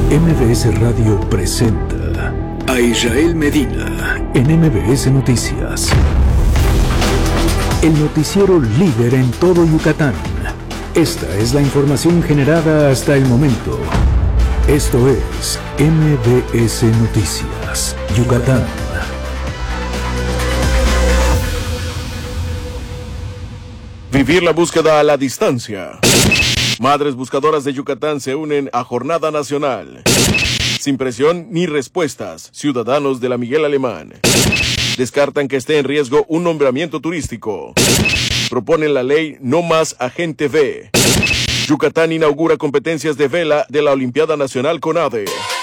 MBS Radio presenta a Israel Medina en MBS Noticias. El noticiero líder en todo Yucatán. Esta es la información generada hasta el momento. Esto es MBS Noticias, Yucatán. Vivir la búsqueda a la distancia. Madres buscadoras de Yucatán se unen a Jornada Nacional. Sin presión ni respuestas, ciudadanos de la Miguel Alemán descartan que esté en riesgo un nombramiento turístico. Proponen la ley No Más Agente V. Yucatán inaugura competencias de vela de la Olimpiada Nacional CONADE.